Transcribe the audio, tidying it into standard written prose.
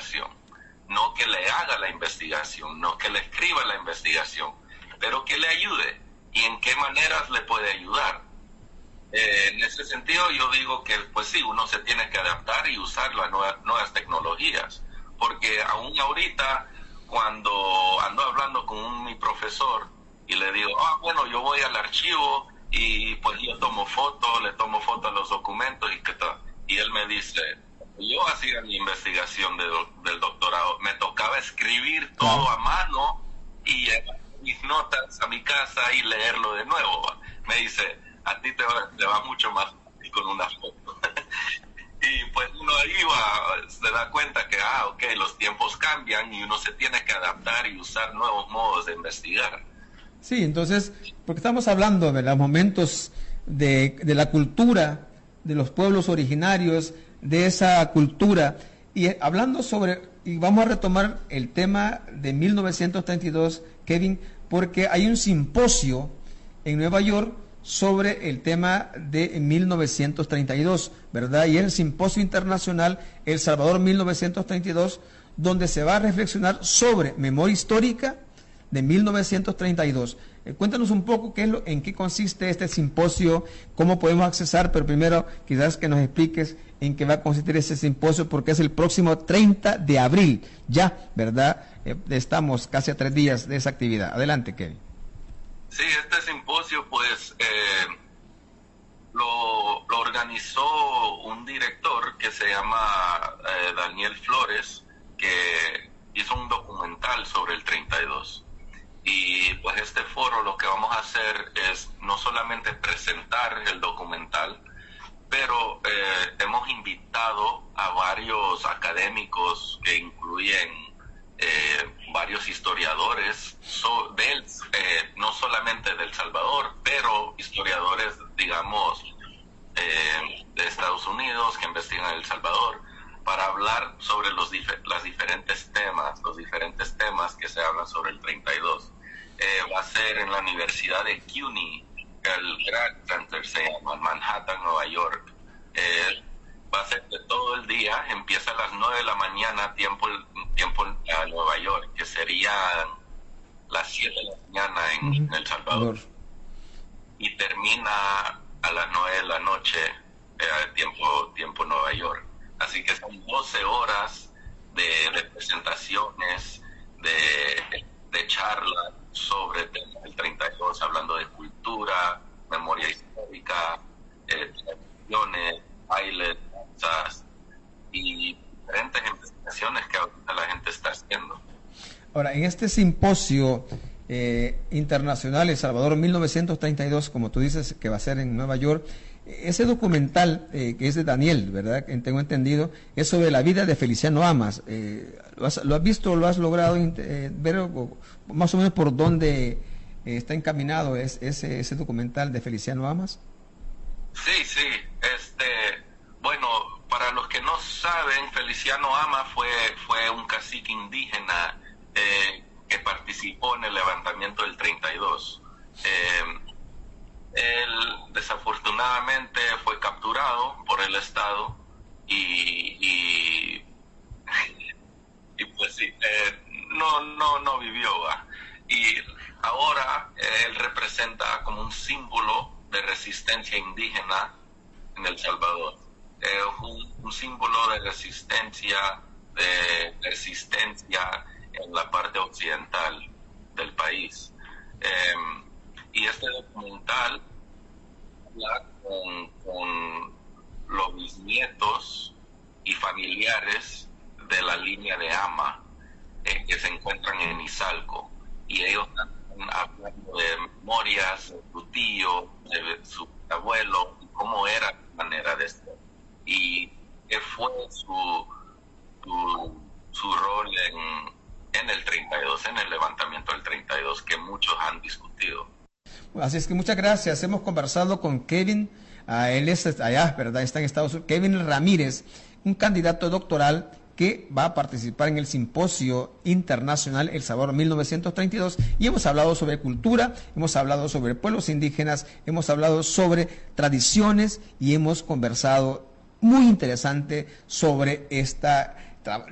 investigación, no que le haga la investigación, no que le escriba la investigación, pero que le ayude. ¿Y en qué maneras le puede ayudar? En ese sentido yo digo que pues sí, uno se tiene que adaptar y usar las nuevas tecnologías, porque aún ahorita cuando ando hablando con mi profesor y le digo, bueno, yo voy al archivo y pues yo tomo fotos, le tomo fotos a los documentos y qué tal, y él me dice, yo hacía mi investigación del doctorado, me tocaba escribir todo a mano y llevar mis notas a mi casa y leerlo de nuevo. Me dice, a ti te va mucho más fácil con una foto. Y pues uno ahí se da cuenta que, los tiempos cambian y uno se tiene que adaptar y usar nuevos modos de investigar. Sí, entonces, porque estamos hablando de los momentos de la cultura, de los pueblos originarios, de esa cultura, y hablando y vamos a retomar el tema de 1932, Kevin, porque hay un simposio en Nueva York sobre el tema de 1932, ¿verdad? Y es el Simposio Internacional El Salvador 1932, donde se va a reflexionar sobre memoria histórica de 1932. Cuéntanos un poco en qué consiste este simposio, cómo podemos accesar, pero primero quizás que nos expliques en qué va a consistir ese simposio, porque es el próximo 30 de abril, ya, ¿verdad? Estamos casi a 3 días de esa actividad. Adelante, Kevin. Sí, este simposio pues lo organizó un director que se llama Daniel Flores, que hizo un documental sobre el 32. Y pues este foro lo que vamos a hacer es no solamente presentar el documental, pero hemos invitado a varios académicos que incluyen varios historiadores no solamente de El Salvador, pero historiadores, digamos, de Estados Unidos que investigan en El Salvador, para hablar sobre los diferentes temas que se hablan sobre el 32. Va a ser en la Universidad de CUNY, el Grad Center se llama, en Manhattan, Nueva York. Va a ser de todo el día, empieza a las 9 de la mañana, tiempo a Nueva York, que serían las 7 de la mañana en El Salvador. Y termina a las 9 de la noche, tiempo Nueva York. Así que son 12 horas de presentaciones, de charlas sobre el 32, hablando de cultura, memoria histórica, tradiciones, bailes, danzas y diferentes investigaciones que ahorita la gente está haciendo. Ahora, en este simposio internacional El Salvador 1932, como tú dices, que va a ser en Nueva York, ese documental que es de Daniel, ¿verdad? Tengo entendido, es sobre la vida de Feliciano Amas. ¿Lo has visto, lo has logrado ver más o menos por dónde está encaminado ese documental de Feliciano Amas? Sí. Bueno, para los que no saben, Feliciano Amas fue un cacique indígena que participó en el levantamiento del 32. Él desafortunadamente fue capturado por el Estado y pues sí, no vivió. Y ahora él representa como un símbolo de resistencia indígena en El Salvador. Un símbolo de resistencia en la parte occidental del país. Y este documental habla con los bisnietos y familiares de la línea de Ama que se encuentran en Izalco, y ellos están hablando de memorias de su tío, de su abuelo, cómo era la manera de ser y qué fue su rol en el 32, en el levantamiento del 32, que muchos han discutido. Así es que muchas gracias. Hemos conversado con Kevin, él es allá, ¿verdad? Está en Estados Unidos, Kevin Ramírez, un candidato doctoral que va a participar en el Simposio Internacional El Salvador 1932, y hemos hablado sobre cultura, hemos hablado sobre pueblos indígenas, hemos hablado sobre tradiciones y hemos conversado muy interesante sobre